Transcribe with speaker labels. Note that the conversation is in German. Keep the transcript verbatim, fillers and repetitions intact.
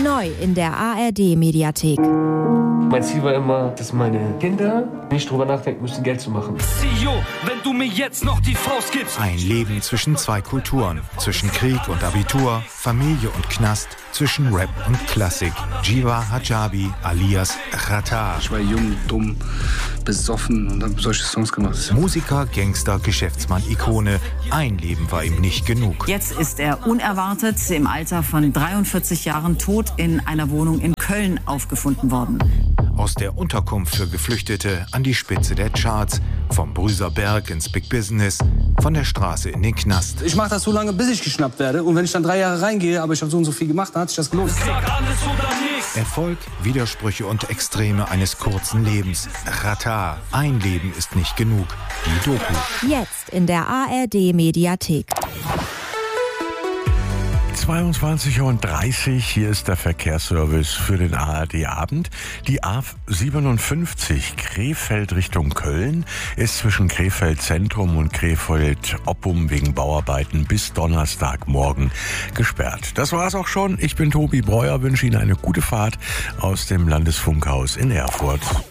Speaker 1: Neu in der A R D-Mediathek.
Speaker 2: Mein Ziel war immer, dass meine Kinder nicht drüber nachdenken müssen, Geld zu machen.
Speaker 3: C E O, wenn du mir jetzt noch die Faust gibst.
Speaker 4: Ein Leben zwischen zwei Kulturen. Zwischen Krieg und Abitur, Familie und Knast, zwischen Rap und Klassik. Jiva Hijabi alias Xatar.
Speaker 5: Ich war jung, dumm, besoffen und habe solche Songs gemacht.
Speaker 4: Musiker, Gangster, Geschäftsmann, Ikone. Ein Leben war ihm nicht genug.
Speaker 6: Jetzt ist er unerwartet im Alter von dreiundvierzig Jahren tot in einer Wohnung in Köln aufgefunden worden.
Speaker 4: Aus der Unterkunft für Geflüchtete an die Spitze der Charts. Vom Brüserberg ins Big Business. Von der Straße in den Knast.
Speaker 5: Ich mache das so lange, bis ich geschnappt werde. Und wenn ich dann drei Jahre reingehe, aber ich habe so und so viel gemacht, dann hat sich das gelohnt.
Speaker 4: Erfolg, Widersprüche und Extreme eines kurzen Lebens. Xatar. Ein Leben ist nicht genug. Die Doku.
Speaker 1: Jetzt in der A R D-Mediathek.
Speaker 7: zweiundzwanzig Uhr dreißig, hier ist der Verkehrsservice für den A R D-Abend. Die A siebenundfünfzig Krefeld Richtung Köln ist zwischen Krefeld Zentrum und Krefeld Oppum wegen Bauarbeiten bis Donnerstagmorgen gesperrt. Das war's auch schon. Ich bin Tobi Breuer, wünsche Ihnen eine gute Fahrt aus dem Landesfunkhaus in Erfurt.